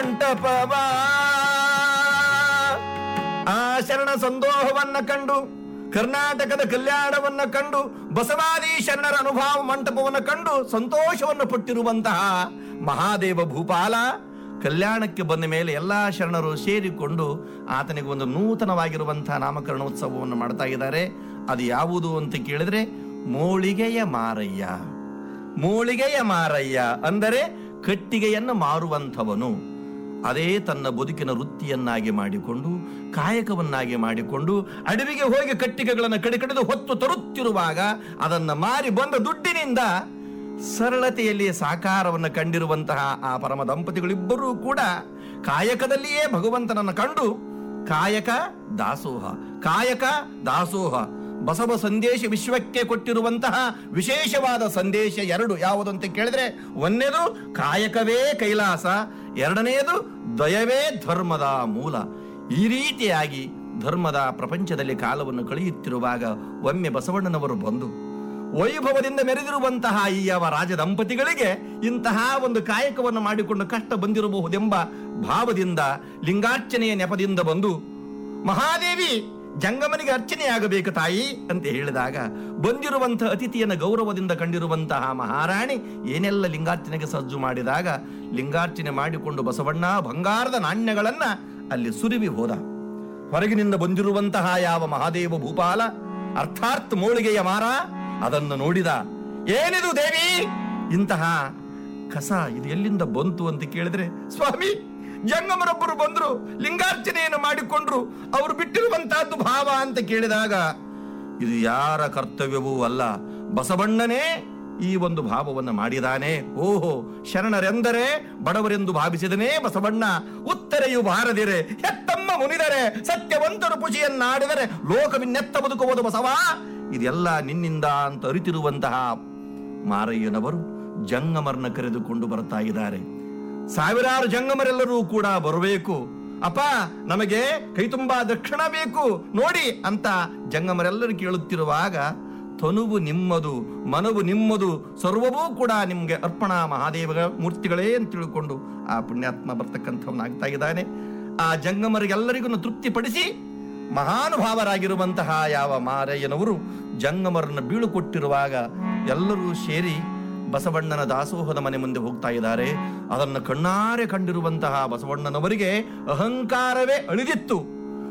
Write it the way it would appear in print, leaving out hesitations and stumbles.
ಮಂಟಪವ ಆ ಶರಣ ಸಂದೋಹವನ್ನ ಕಂಡು, ಕರ್ನಾಟಕದ ಕಲ್ಯಾಣವನ್ನ ಕಂಡು, ಬಸವಾದಿ ಶರಣರ ಅನುಭವ ಮಂಟಪವನ್ನು ಕಂಡು ಸಂತೋಷವನ್ನು ಪಟ್ಟಿರುವಂತಹ ಮಹಾದೇವ ಭೂಪಾಲ ಕಲ್ಯಾಣಕ್ಕೆ ಬಂದ ಮೇಲೆ ಎಲ್ಲಾ ಶರಣರು ಸೇರಿಕೊಂಡು ಆತನಿಗೆ ಒಂದು ನೂತನವಾಗಿರುವಂತಹ ನಾಮಕರಣೋತ್ಸವವನ್ನು ಮಾಡ್ತಾ ಇದ್ದಾರೆ. ಅದು ಯಾವುದು ಅಂತ ಕೇಳಿದ್ರೆ ಮೋಳಿಗೆಯ ಮಾರಯ್ಯ. ಮೋಳಿಗೆಯ ಮಾರಯ್ಯ ಅಂದರೆ ಕಟ್ಟಿಗೆಯನ್ನು ಮಾರುವಂಥವನು. ಅದೇ ತನ್ನ ಬದುಕಿನ ವೃತ್ತಿಯನ್ನಾಗಿ ಮಾಡಿಕೊಂಡು, ಕಾಯಕವನ್ನಾಗಿ ಮಾಡಿಕೊಂಡು ಅಡವಿಗೆ ಹೋಗಿ ಕಟ್ಟಿಗೆಗಳನ್ನು ಕಡಿದು ಹೊತ್ತು ತರುತ್ತಿರುವಾಗ ಅದನ್ನು ಮಾರಿ ಬಂದ ದುಡ್ಡಿನಿಂದ ಸರಳತೆಯಲ್ಲಿ ಸಾಕಾರವನ್ನು ಕಂಡಿರುವಂತಹ ಆ ಪರಮ ದಂಪತಿಗಳಿಬ್ಬರೂ ಕೂಡ ಕಾಯಕದಲ್ಲಿಯೇ ಭಗವಂತನನ್ನು ಕಂಡು ಕಾಯಕ ದಾಸೋಹ, ಕಾಯಕ ದಾಸೋಹ, ಬಸವ ಸಂದೇಶ ವಿಶ್ವಕ್ಕೆ ಕೊಟ್ಟಿರುವಂತಹ ವಿಶೇಷವಾದ ಸಂದೇಶ ಎರಡು ಯಾವುದಂತ ಕೇಳಿದ್ರೆ, ಒಂದನೇದು ಕಾಯಕವೇ ಕೈಲಾಸ, ಎರಡನೆಯದು ದಯವೇ ಧರ್ಮದ ಮೂಲ. ಈ ರೀತಿಯಾಗಿ ಧರ್ಮದ ಪ್ರಪಂಚದಲ್ಲಿ ಕಾಲವನ್ನು ಕಳೆಯುತ್ತಿರುವಾಗ ಒಮ್ಮೆ ಬಸವಣ್ಣನವರು ಬಂದು ವೈಭವದಿಂದ ಮೆರೆದಿರುವಂತಹ ಈ ಯಾವ ರಾಜ ದಂಪತಿಗಳಿಗೆ ಇಂತಹ ಒಂದು ಕಾಯಕವನ್ನು ಮಾಡಿಕೊಂಡು ಕಷ್ಟ ಬಂದಿರಬಹುದೆಂಬ ಭಾವದಿಂದ ಲಿಂಗಾರ್ಚನೆಯ ನೆಪದಿಂದ ಬಂದು, ಮಹಾದೇವಿ ಜಂಗಮನಿಗೆ ಅರ್ಚನೆಯಾಗಬೇಕು ತಾಯಿ ಅಂತ ಹೇಳಿದಾಗ ಬಂದಿರುವಂತಹ ಅತಿಥಿಯನ್ನು ಗೌರವದಿಂದ ಕಂಡಿರುವಂತಹ ಮಹಾರಾಣಿ ಏನೆಲ್ಲ ಲಿಂಗಾರ್ಚನೆಗೆ ಸಜ್ಜು ಮಾಡಿದಾಗ ಲಿಂಗಾರ್ಚನೆ ಮಾಡಿಕೊಂಡು ಬಸವಣ್ಣ ಬಂಗಾರದ ನಾಣ್ಯಗಳನ್ನ ಅಲ್ಲಿ ಸುರಿವಿ ಹೋದ. ಹೊರಗಿನಿಂದ ಬಂದಿರುವಂತಹ ಯಾವ ಮಹಾದೇವ ಭೂಪಾಲ ಅರ್ಥಾತ್ ಮೋಳಿಗೆಯ ಮಾರ ಅದನ್ನು ನೋಡಿದ. ಏನಿದು ದೇವಿ, ಇಂತಹ ಕಸ ಇದು ಎಲ್ಲಿಂದ ಬಂತು ಅಂತ ಕೇಳಿದ್ರೆ, ಸ್ವಾಮಿ ಜಂಗಮರೊಬ್ಬರು ಬಂದ್ರು, ಲಿಂಗಾರ್ಚನೆಯನ್ನು ಮಾಡಿಕೊಂಡ್ರು, ಅವರು ಬಿಟ್ಟಿರುವಂತಹದ್ದು ಭಾವ ಅಂತ ಕೇಳಿದಾಗ, ಇದು ಯಾರ ಕರ್ತವ್ಯವೂ ಅಲ್ಲ, ಬಸವಣ್ಣನೇ ಈ ಒಂದು ಭಾವವನ್ನು ಮಾಡಿದಾನೆ. ಓಹೋ, ಶರಣರೆಂದರೆ ಬಡವರೆಂದು ಭಾವಿಸಿದನೇ ಬಸವಣ್ಣ. ಉತ್ತರೆಯು ಬಾರದಿರೆ ಹೆತ್ತಮ್ಮ ಮುನಿದರೆ, ಸತ್ಯವಂತರು ಪುಷಿಯನ್ನಾಡಿದರೆ ಲೋಕವಿನ್ನೆತ್ತ ಬದುಕುವುದು ಬಸವ. ಇದೆಲ್ಲ ನಿನ್ನಿಂದ ಅಂತ ಅರಿತಿರುವಂತಹ ಮಾರಯ್ಯನವರು ಜಂಗಮರನ್ನ ಕರೆದುಕೊಂಡು ಬರ್ತಾ ಇದ್ದಾರೆ. ಸಾವಿರಾರು ಜಂಗಮರೆಲ್ಲರೂ ಕೂಡ ಬರಬೇಕು. ಅಪ್ಪ, ನಮಗೆ ಕೈ ತುಂಬಾ ದಕ್ಷಿಣ ಬೇಕು ನೋಡಿ ಅಂತ ಜಂಗಮರೆಲ್ಲರೂ ಕೇಳುತ್ತಿರುವಾಗ, ತನುವು ನಿಮ್ಮದು, ಮನವು ನಿಮ್ಮದು, ಸರ್ವವೂ ಕೂಡ ನಿಮ್ಗೆ ಅರ್ಪಣಾ ಮಹಾದೇವ ಮೂರ್ತಿಗಳೇ ಅಂತ ತಿಳ್ಕೊಂಡು ಆ ಪುಣ್ಯಾತ್ಮ ಬರ್ತಕ್ಕಂಥವನಾಗ್ತಾ ಇದ್ದಾನೆ. ಆ ಜಂಗಮರಿಗೆಲ್ಲರಿಗೂ ತೃಪ್ತಿಪಡಿಸಿ ಮಹಾನುಭಾವರಾಗಿರುವಂತಹ ಯಾವ ಮಾರಯ್ಯನವರು ಜಂಗಮರನ್ನು ಬೀಳುಕೊಟ್ಟಿರುವಾಗ ಎಲ್ಲರೂ ಸೇರಿ ಬಸವಣ್ಣನ ದಾಸೋಹದ ಮನೆ ಮುಂದೆ ಹೋಗ್ತಾ ಇದ್ದಾರೆ. ಅದನ್ನು ಕಣ್ಣಾರೆ ಕಂಡಿರುವಂತಹ ಬಸವಣ್ಣನವರಿಗೆ ಅಹಂಕಾರವೇ ಅಳಿದಿತ್ತು.